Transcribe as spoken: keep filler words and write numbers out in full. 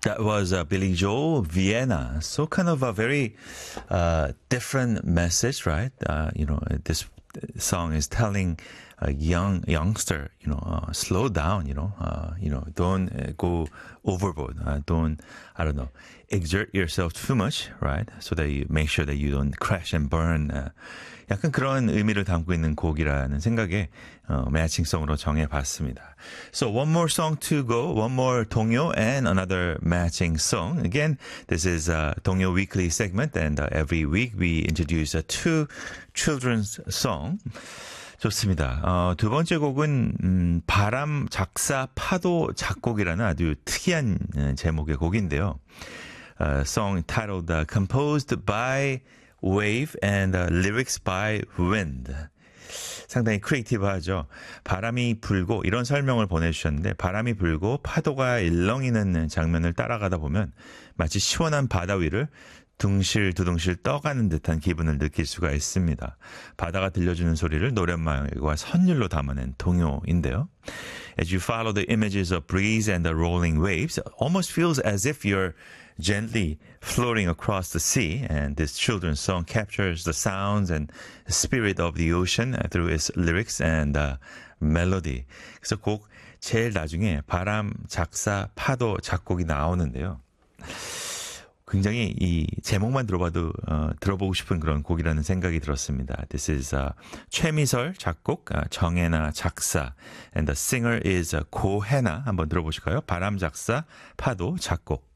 That was uh, Billy Joel, Vienna. So kind of a very uh, different message, right? Uh, you know, this song is telling a young youngster, you know, uh, slow down, you know, uh, you know, don't uh, go overboard. Uh, don't, I don't know, exert yourself too much, right? So that you make sure that you don't crash and burn. Uh, 약간 그런 의미를 담고 있는 곡이라는 생각에 어, 매칭송으로 정해봤습니다. So one more song to go, one more 동요 and another matching song. Again, this is a 동요 weekly segment, and uh, every week we introduce uh, two children's song. 좋습니다. 어, 두 번째 곡은 음, 바람, 작사, 파도, 작곡이라는 아주 특이한 어, 제목의 곡인데요. Uh, song titled uh, Composed by Wave and uh, Lyrics by Wind. 상당히 크리에이티브하죠. 바람이 불고 이런 설명을 보내주셨는데 바람이 불고 파도가 일렁이는 장면을 따라가다 보면 마치 시원한 바다 위를 둥실두둥실 떠가는 듯한 기분을 느낄 수가 있습니다. 바다가 들려주는 소리를 노랫말과 선율로 담아낸 동요인데요. As you follow the images of breeze and the rolling waves, it almost feels as if you're gently floating across the sea, and this children's song captures the sounds and spirit of the ocean through its lyrics and uh, melody. 그래서 곡 제일 나중에 바람, 작사, 파도, 작곡이 나오는데요. 굉장히 이 제목만 들어봐도 어, 들어보고 싶은 그런 곡이라는 생각이 들었습니다. This is uh, 최미설 작곡, uh, 정혜나 작사, and the singer is uh, 고혜나. 한번 들어보실까요? 바람, 작사, 파도, 작곡.